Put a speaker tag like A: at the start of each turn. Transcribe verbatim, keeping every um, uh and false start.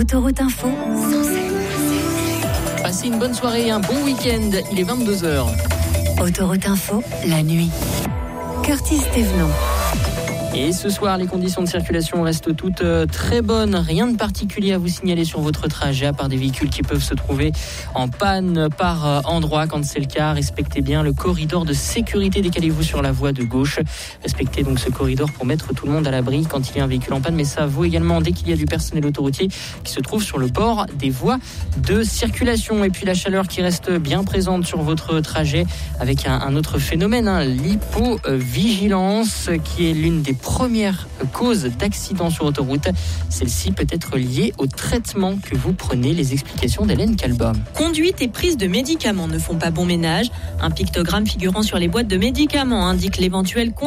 A: Autoroute Info.
B: Passez une bonne soirée et un bon week-end. Il est vingt-deux heures.
A: Autoroute Info, la nuit. Curtis Thévenot.
B: Et ce soir, les conditions de circulation restent toutes euh, très bonnes. Rien de particulier à vous signaler sur votre trajet, à part des véhicules qui peuvent se trouver en panne par euh, endroit. Quand c'est le cas, respectez bien le corridor de sécurité. Décalez-vous sur la voie de gauche. Respectez donc ce corridor pour mettre tout le monde à l'abri quand il y a un véhicule en panne. Mais ça vaut également dès qu'il y a du personnel autoroutier qui se trouve sur le bord des voies de circulation. Et puis la chaleur qui reste bien présente sur votre trajet avec un, un autre phénomène, hein, l'hypovigilance, qui est l'une des première cause d'accident sur autoroute. Celle-ci peut être liée au traitement que vous prenez. Les explications d'Hélène Calbom.
C: Conduite et prise de médicaments ne font pas bon ménage. Un pictogramme figurant sur les boîtes de médicaments indique l'éventuelle